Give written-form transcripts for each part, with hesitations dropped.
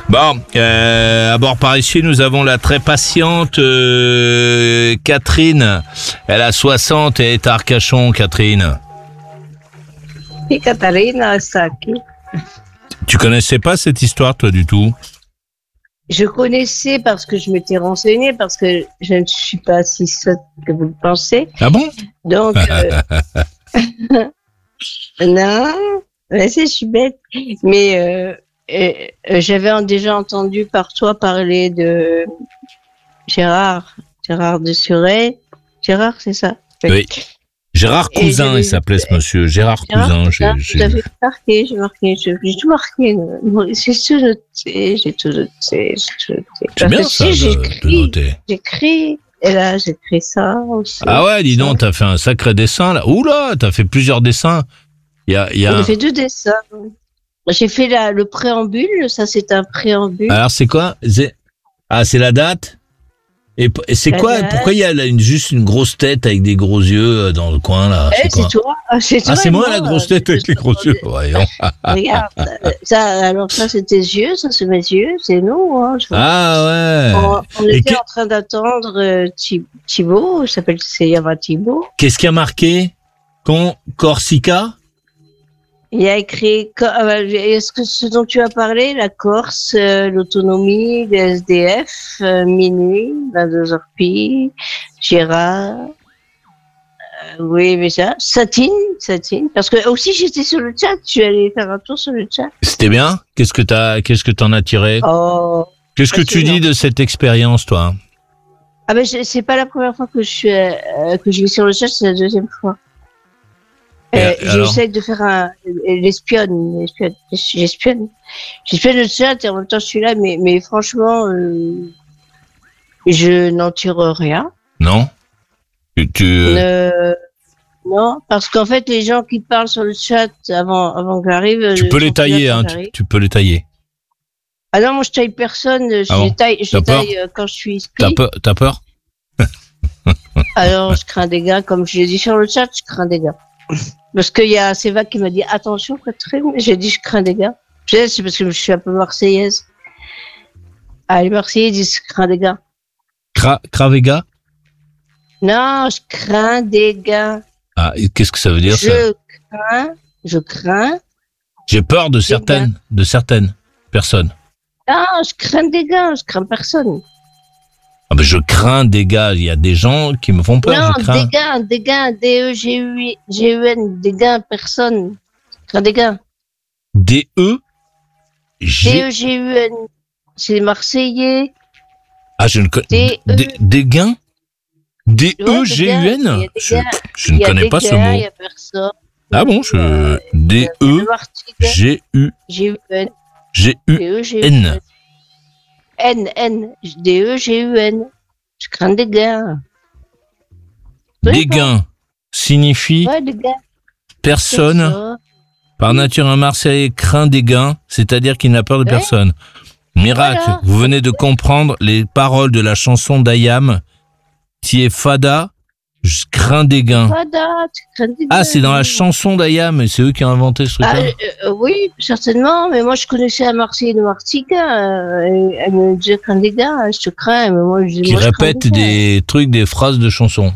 Bon, à bord par ici, nous avons la très patiente Catherine. Elle a 60 et est à Arcachon, Catherine. Et Katharina, ça qui? Tu connaissais pas cette histoire, toi, du tout? Je connaissais parce que je m'étais renseignée, parce que je ne suis pas si sotte que vous le pensez. Ah bon? Donc, non, je suis bête. Mais j'avais déjà entendu par toi parler de Gérard de Suret. Gérard, c'est ça? Oui. Gérard Cousin, il s'appelait ce monsieur. Gérard Cousin. J'ai marqué. J'ai tout marqué. J'ai tout noté. C'est bien ça de noter. J'écris. Et là, j'écris ça aussi. Ah ouais, dis donc, t'as fait un sacré dessin là. Oula, t'as fait plusieurs dessins. J'ai fait 2 dessins. J'ai fait le préambule. Ça, c'est un préambule. Alors, c'est quoi? C'est la date? Et c'est quoi? Pourquoi il y a juste une grosse tête avec des gros yeux dans le coin là? C'est toi. C'est moi la grosse tête avec les gros yeux. Voyons. Regarde, ça c'est tes yeux, ça c'est mes yeux, c'est nous. Hein, ouais. On était en train d'attendre Thibaut, c'est Yava Thibaut. Qu'est-ce qu'il y a marqué? Corsica? Il y a écrit, est-ce que ce dont tu as parlé, la Corse, l'autonomie, les SDF, minuit, 22h pile, Gérard, oui, mais ça, Satine, parce que aussi j'étais sur le chat, je suis allée faire un tour sur le chat. C'était bien? Qu'est-ce que t'en as tiré? Qu'est-ce que tu dis de cette expérience, toi? Ah ben, c'est pas la première fois que je vais sur le chat, c'est la deuxième fois. J'essaie de faire j'espionne le chat et en même temps je suis là, mais franchement, je n'en tire rien. Non? Non, parce qu'en fait, les gens qui parlent sur le chat avant que j'arrive... Tu peux les tailler, hein, tu peux les tailler. Ah non, moi je taille personne, je taille quand je suis inscrit. T'as peur? Alors, je crains des gars, comme je l'ai dit sur le chat, je crains des gars. Parce qu'il y a Séva qui m'a dit attention Catherine, j'ai dit je crains des gars. C'est parce que je suis un peu marseillaise. Les Marseillais disent je crains des gars. Cravega? Non, je crains des gars. Ah, qu'est-ce que ça veut dire ça? Je crains. J'ai peur de certaines personnes. Non, je crains des gars, je crains personne. Ah ben je crains des gars, il y a des gens qui me font peur, je crains. Des gars, D-E-G-U-N, des gars, personne. Je crains des gars. D-E-G-U-N. C'est les Marseillais. Ah, je ne connais... Des gains? D-E-G-U-N? Je ne connais pas ce mot. Il y a personne. Ah bon, D-E-G-U-N. G-U-N. D-E-G-U-N. Je crains des gains. Des gains signifie personne, par nature un Marseillais craint des gains, c'est-à-dire qu'il n'a peur de personne. Miracle, voilà. Vous venez de comprendre les paroles de la chanson d'Ayam, qui est Fada, je crains des gains. Fada, tu crains des gains. Ah, c'est dans la chanson d'Ayam, et c'est eux qui ont inventé ce truc-là. Oui, certainement, mais moi je connaissais un Marseillais de Martica, elle me disait crains des gains, je te crains, mais moi je dis. Qui répète des trucs, des phrases de chansons.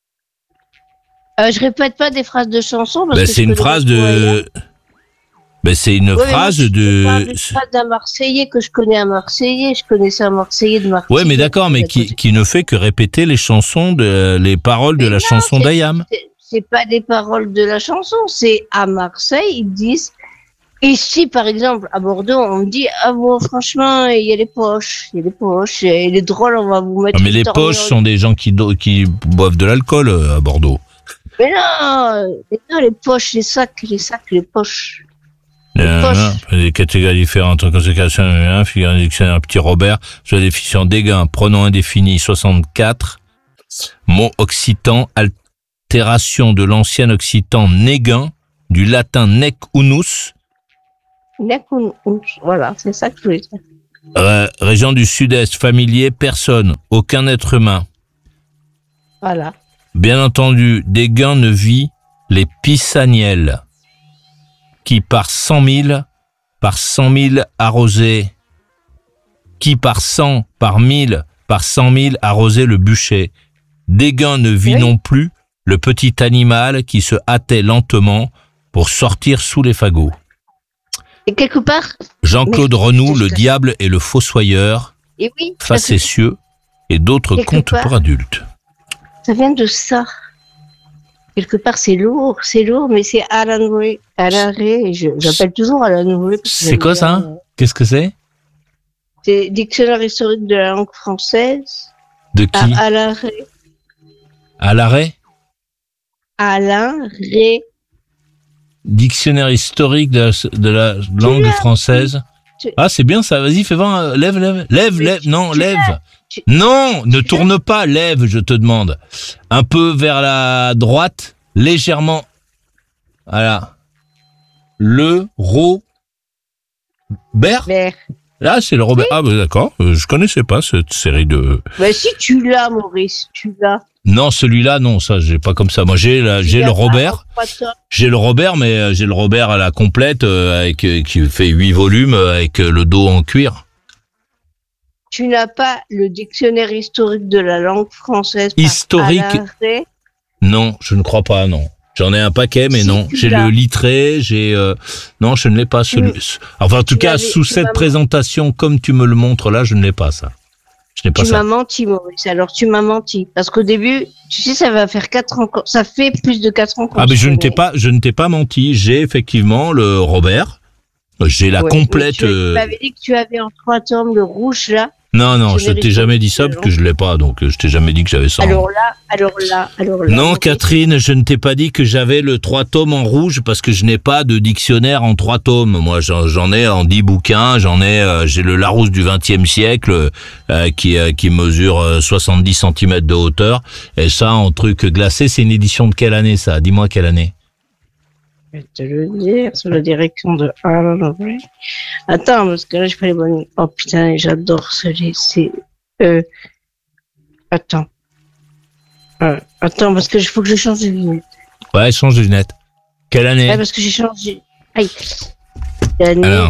Je répète pas des phrases de chansons parce que c'est une phrase de. C'est une phrase de. C'est pas d'un Marseillais que je connais un Marseillais. Je connaissais un Marseillais de Marseille. Ouais, mais d'accord, mais qui ne fait que répéter les chansons les paroles de la chanson d'Ayam. C'est pas des paroles de la chanson. C'est à Marseille, ils disent. Ici, par exemple, à Bordeaux, on me dit ah bon, franchement, il y a les poches, et les drôles, on va vous mettre. Mais les poches sont des gens qui boivent de l'alcool à Bordeaux. Mais non, les poches, les sacs, les poches. Des catégories différentes en conséquence, figure un dictionnaire Petit Robert, sur la définition des gains, pronom indéfini 64, mot occitan, altération de l'ancien occitan néguin, du latin nec unus. Nec unus, voilà, c'est ça que je voulais dire. Région du sud-est, familier, personne, aucun être humain. Voilà. Bien entendu, des gains ne vit les pisaniels, qui par 100 000 arrosés qui par 100, par 1000, par 100 000 arrosait le bûcher. Dégain ne vit non plus le petit animal qui se hâtait lentement pour sortir sous les fagots. Et quelque part... Jean-Claude Renou, Le diable et le fossoyeur, Et oui, Facétieux et d'autres Quelque contes part. pour adultes. ça vient de ça. Quelque part, c'est lourd, mais c'est Alan Ray. J'appelle toujours Alan Ray. C'est quoi ça? Qu'est-ce que c'est? C'est Dictionnaire historique de la langue française. De qui? Alain Ray. À l'arrêt? Alain Ray. Dictionnaire historique de la langue française. Ah, c'est bien ça. Vas-y, fais voir. Lève. Non, lève. Non, ne tourne pas. Lève, je te demande. Un peu vers la droite, légèrement. Voilà. Le Robert. Vert. Là, c'est le Robert. Ah, bah, d'accord. Je connaissais pas cette série de. Bah, si tu l'as, Maurice, tu l'as. Non, celui-là, non, ça, j'ai pas comme ça. Moi, j'ai le Robert. J'ai le Robert, mais j'ai le Robert à la complète, qui fait 8 volumes, avec le dos en cuir. Tu n'as pas le dictionnaire historique de la langue française. Historique? Alain Ray. Non, je ne crois pas, non. J'en ai un paquet, mais Si, non. tu J'ai l'as. le Littré, non, je ne l'ai pas, celui. Enfin, en tout cas, sous cette présentation, comme tu me le montres là, je ne l'ai pas, ça. Je n'ai pas Tu ça. m'as menti, Maurice. Alors, tu m'as menti. Parce qu'au début, tu sais, ça va faire 4 ans. Ça fait plus de 4 ans qu'on Ah, mais se je ne connaît. t'ai pas menti. J'ai effectivement le Robert. J'ai la Ouais, complète. mais tu m'avais dit que tu avais en 3 tomes le rouge, là. Non, je je t'ai jamais dit ça parce que je l'ai pas, donc je t'ai jamais dit que j'avais ça. Alors là. Non, Maurice. Catherine, je ne t'ai pas dit que j'avais le 3 tomes en rouge parce que je n'ai pas de dictionnaire en 3 tomes. Moi, j'en ai en 10 bouquins. J'ai le Larousse du XXe siècle qui mesure 70 cm de hauteur. Et ça, en truc glacé, c'est une édition de quelle année, ça? Dis-moi quelle année. Je vais te le dire, sous la direction de Alan Ray. Attends, parce que là, je fais les bonnes. Oh putain, j'adore ce Attends. Attends, parce que faut que je change de lunettes. Ouais, change de lunettes. Quelle année? Ouais, parce que j'ai changé. Aïe. L'année. Alors.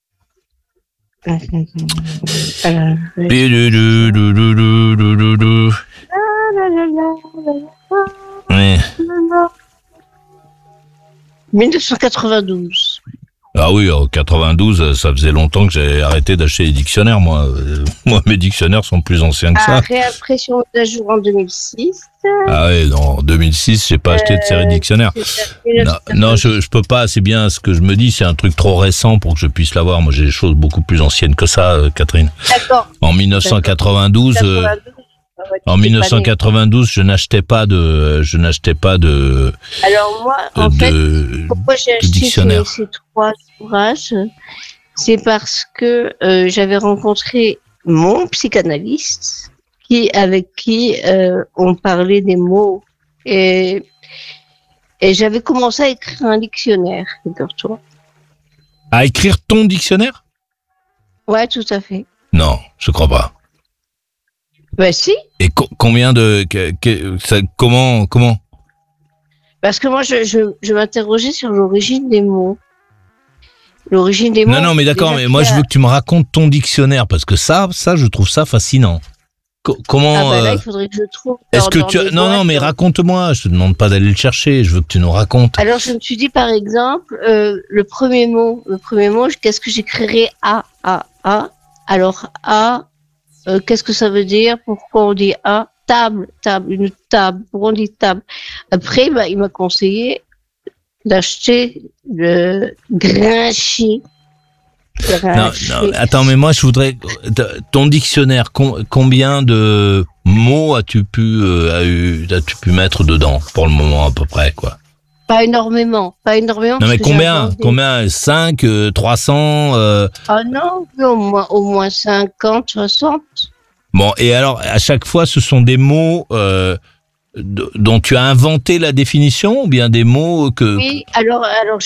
Alan Ray. Du. Ouais. 1992. Ah oui, en 92, ça faisait longtemps que j'ai arrêté d'acheter les dictionnaires, moi. Moi, mes dictionnaires sont plus anciens que ça. Réimpression d'un jour en 2006. Ah oui, non, en 2006, j'ai pas acheté de série de dictionnaires. Non, je peux pas, c'est bien ce que je me dis, c'est un truc trop récent pour que je puisse l'avoir. Moi, j'ai des choses beaucoup plus anciennes que ça, Catherine. D'accord. En 1992, 92, en 1992, je n'achetais pas de, Alors moi, en fait, pourquoi j'ai acheté dictionnaire. ces 3 ouvrages, c'est parce que j'avais rencontré mon psychanalyste avec qui on parlait des mots et j'avais commencé à écrire un dictionnaire, figure-toi. À écrire ton dictionnaire? Ouais, tout à fait. Non, je crois pas. Ben si, Et combien de, comment? parce que moi je m'interrogeais sur l'origine des mots. L'origine des mots. Non, mais d'accord, mais moi je veux que tu me racontes ton dictionnaire parce que ça, je trouve ça fascinant. Comment? Ah bah là, il faudrait que je trouve. Est-ce que tu non, mais raconte-moi. Je te demande pas d'aller le chercher. Je veux que tu nous racontes. Alors je me suis dit par exemple le premier mot, qu'est-ce que j'écrirais A. Alors A, qu'est-ce que ça veut dire? Pourquoi on dit A? Table, une table. Pourquoi on dit table? Après, il m'a conseillé d'acheter le Grinchis. Non, attends, mais moi je voudrais ton dictionnaire. Combien de mots as-tu pu mettre dedans pour le moment à peu près, quoi? Pas énormément. Non, mais combien? 5, 300 Ah non, au moins 50, 60. Bon, et alors, à chaque fois, ce sont des mots dont tu as inventé la définition ou bien des mots que... Oui, alors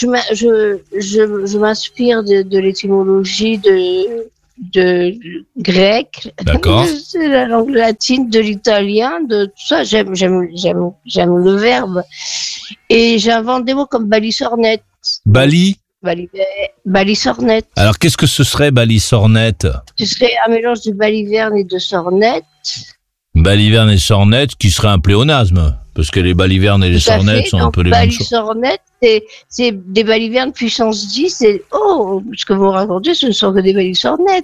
je m'inspire de l'étymologie de grec, D'accord. de la langue latine, de l'italien, de tout ça. J'aime le verbe. Et j'invente des mots comme balisornette. Bali? Balisornette. Alors, qu'est-ce que ce serait balisornette? Ce serait un mélange de baliverne et de sornette. Baliverne et sornette, qui serait un pléonasme. Parce que les balivernes et les Tout à sornettes fait. sont un Donc, peu les mêmes choses. balisornette, c'est des balivernes puissance 10. Ce que vous racontez, ce ne sont que des balisornettes.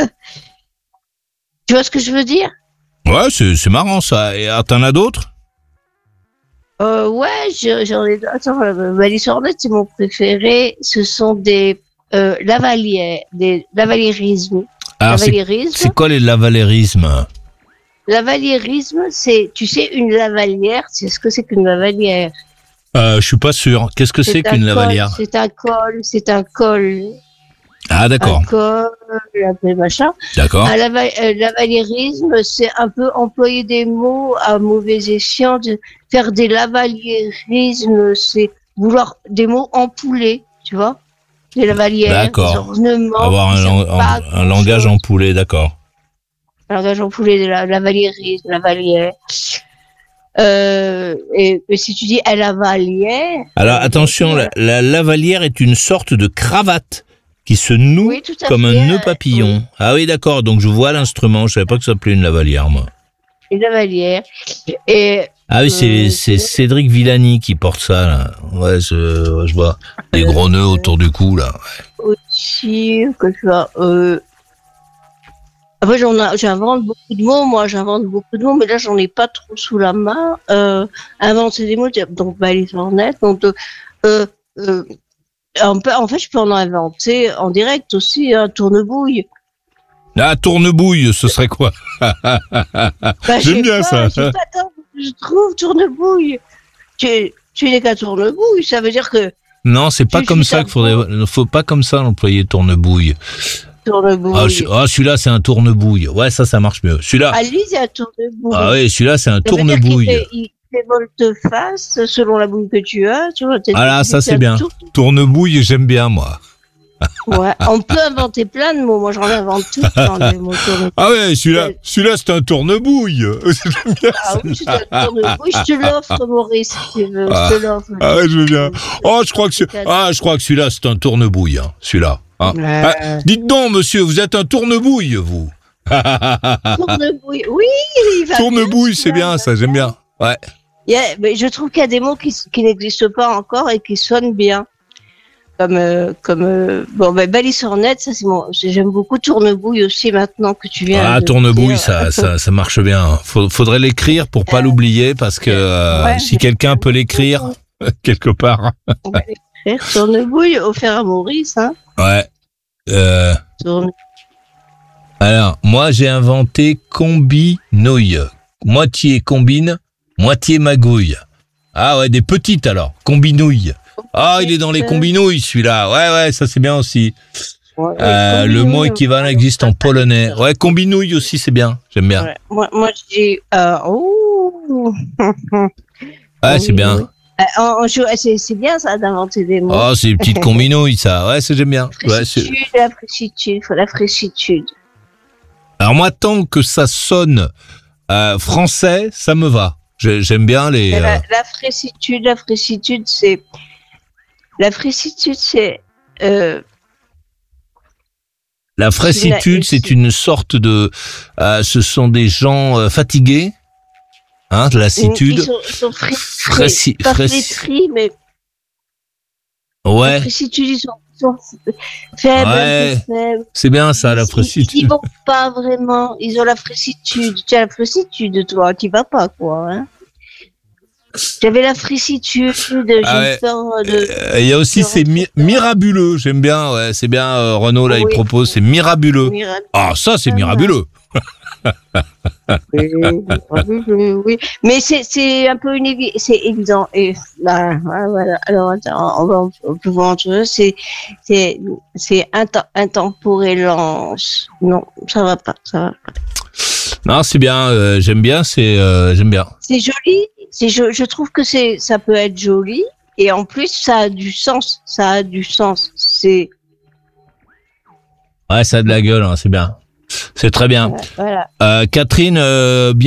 Tu vois ce que je veux dire? Ouais, c'est marrant ça. Et t'en as d'autres? Ouais, j'en ai. Attends, balisornette, c'est mon préféré. Ce sont des lavalières, des lavalierismes. Alors, Lavalierisme. c'est quoi les lavalérismes? Lavalierisme, c'est, tu sais, une lavalière. C'est ce que c'est qu'une lavalière. Je suis pas sûr. Qu'est-ce que c'est qu'une lavalière? C'est un col. Ah, d'accord. Un col, un peu machin. D'accord. Lavalierisme, c'est un peu employer des mots à mauvais escient. Faire des lavalierismes, c'est vouloir des mots empoulés, tu vois? Des lavalières, D'accord. des ornements. Avoir un langage empoulé, d'accord. Un langage empoulé, de lavalierisme, lavalière. Et si tu dis à lavalière. Alors, attention, la lavalière est une sorte de cravate qui se noue Oui, tout à comme fait, un nœud papillon. oui. Ah oui, d'accord. Donc, je vois l'instrument. Je savais pas que ça s'appelait une lavalière, moi. Une lavalière. Et Ah oui, c'est Cédric Villani qui porte ça, là. Ouais, je vois. Des gros nœuds autour du cou, là. aussi, que tu as. Après, j'invente beaucoup de mots, mais là, j'en ai pas trop sous la main. Inventer des mots, donc, balisornette, donc, en fait, je peux en inventer en direct aussi, un tournebouille. Ah, tournebouille, ce serait quoi? J'aime bien ça. Attends, je trouve tournebouille. Tu n'es qu'un tournebouille, ça veut dire que. Non, c'est pas comme ça qu'il faut pas comme ça l'employer tournebouille. Tournebouille. Ah, celui-là, c'est un tournebouille. Ouais, ça marche mieux. Celui-là. Ah, lui, c'est un tournebouille. Ah oui, celui-là, c'est un Ça veut dire tournebouille. qu'il fait volte-face selon la bouille que tu as. Tu vois, Ah là, ça, c'est bien. Tournebouille, j'aime bien, moi. Ouais, on peut inventer plein de mots. Moi, j'en invente tout le temps, des mots tournebouille. Ah ouais, celui-là, c'est un tournebouille. J'aime bien Ah oui, c'est un tournebouille. Je te l'offre, Maurice, si tu veux. Ah. Je te l'offre. Ah ouais, je veux bien. Oh, je crois que celui-là, c'est un tournebouille, hein, celui-là. Hein. Ah, dites donc, monsieur, vous êtes un tournebouille, vous. Tournebouille, oui. Tournebouille, c'est bien, ça, j'aime bien. Ouais. Mais je trouve qu'il y a des mots qui n'existent pas encore et qui sonnent bien. Balisornette, ça c'est j'aime beaucoup. Tournebouille aussi maintenant que tu viens. Ah, tournebouille, ça marche bien. Faudrait l'écrire pour pas l'oublier parce que si quelqu'un peut l'écrire quelque part. On va l'écrire. Tournebouille, offert à Maurice, hein. Ouais. Alors, moi j'ai inventé combinouille. Moitié combine, moitié magouille. Ah ouais, des petites alors. Combinouille. Ah, il est dans les combinouilles, celui-là. Ouais, ça c'est bien aussi. Le mot équivalent existe en polonais. Ouais, combinouille aussi, c'est bien. J'aime bien. Ouais. Moi, j'ai... Ouais, c'est bien. C'est bien, ça, d'inventer des mots. Oh, c'est une petite combinouille, ça. Ouais, j'aime bien. La fraîchitude. Alors moi, tant que ça sonne français, ça me va. J'aime bien les... La fraîchitude, c'est... La fraîchitude, c'est... La fraîchitude, c'est une sorte de... ce sont des gens fatigués, hein, de lassitude. Ils sont pas flétris, mais... Ouais. La fraîchitude, ils sont faibles, ouais. Faibles. C'est bien ça, la fraîchitude. Ils vont pas vraiment, ils ont la fraîchitude. Tu as la fraîchitude, toi, tu vas pas, quoi, hein. J'avais la fraîchitude, il y a aussi c'est mirabuleux, j'aime bien, ouais, c'est bien, Renaud, là, il propose, c'est mirabuleux. Ah, ça, c'est mirabuleux. Oui. Mais c'est un peu c'est évident. Et là, voilà. Alors, attends, on peut voir entre eux, c'est intemporellence. Non, ça va pas. Non, c'est bien, j'aime bien. C'est joli. Je trouve que ça peut être joli et en plus ça a du sens. C'est. Ouais, ça a de la gueule, hein, c'est bien. C'est très bien. Voilà. Catherine, bien.